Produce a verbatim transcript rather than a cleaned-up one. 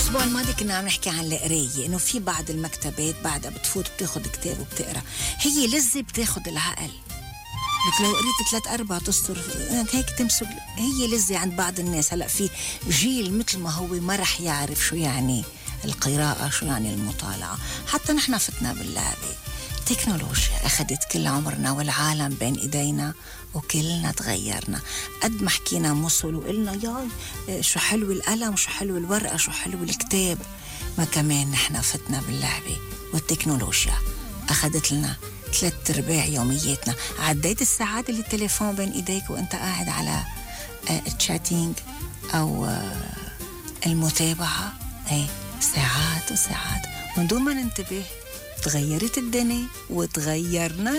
الأسبوع الماضي كنا عم نحكي عن القراية، إنه في بعض المكتبات بعدها بتفوت بتاخد كتاب وبتقرأ، هي لذة بتاخد العقل. لك لو قريت ثلاث أربع تسطر هيك تمسك، هي لذة عند بعض الناس. هلأ في جيل مثل ما هو ما رح يعرف شو يعني القراءة، شو يعني المطالعة. حتى نحن فتنا باللعبة، تكنولوجيا أخذت كل عمرنا والعالم بين إيدينا وكلنا تغيرنا. قد ما حكينا مصل وقلنا ياي شو حلو القلم، شو حلو الورقة، شو حلو الكتاب، ما كمان نحن فتنا باللعبة والتكنولوجيا أخذت لنا ثلاث ارباع يومياتنا. عديت الساعات اللي التليفون بين ايديك وانت قاعد على التشاتينج او المتابعة، ايه ساعات وساعات من دون ما ننتبه. تغيرت الدنيا وتغيرنا